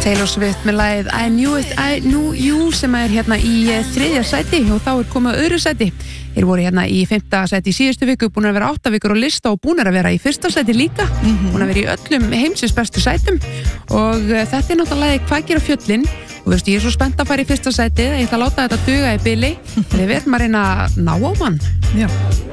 Taylor Swift með lagið I Knew You sem hérna í 3. sæti og þá komið öðru sæti. Þeir voru hérna í 5. sæti í síðustu viku, búin að vera 8 vikur á lista og búin að vera í 1. sæti líka, búin að vera í öllum heimsins bestu sætum og þetta náttúrulega Hvað gera fjöllin og veistu, ég svo spennt að fara í 1. sæti, ég ætla að láta þetta duga í bili, þegar við erum að reyna að ná á mann. Já.